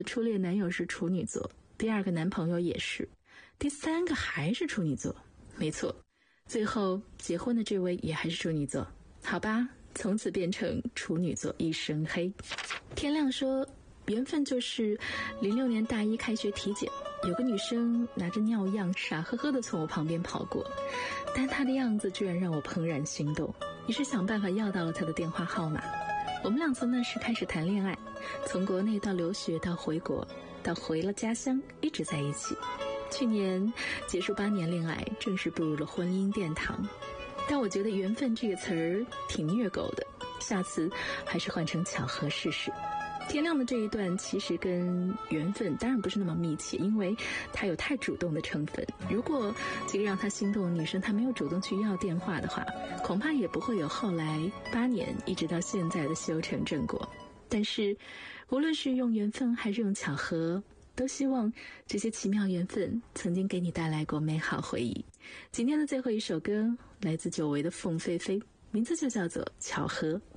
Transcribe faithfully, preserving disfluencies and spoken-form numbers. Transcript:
初恋男友是处女座，第二个男朋友也是，第三个还是处女座。没错，最后结婚的这位也还是处女座。好吧，从此变成处女座一身黑。天亮说，缘分就是零六年大一开学体检，有个女生拿着尿样傻呵呵地从我旁边跑过，但她的样子居然让我怦然心动，于是想办法要到了她的电话号码。我们俩从那时开始谈恋爱，从国内到留学到回国到回了家乡，一直在一起。去年结束八年恋爱，正式步入了婚姻殿堂。但我觉得缘分这个词儿挺虐狗的，下次还是换成巧合试试。天亮的这一段其实跟缘分当然不是那么密切，因为他有太主动的成分。如果这个让他心动的女生她没有主动去要电话的话，恐怕也不会有后来八年一直到现在的修成正果。但是无论是用缘分还是用巧合，都希望这些奇妙缘分曾经给你带来过美好回忆。今天的最后一首歌来自久违的凤飞飞，名字就叫做巧合。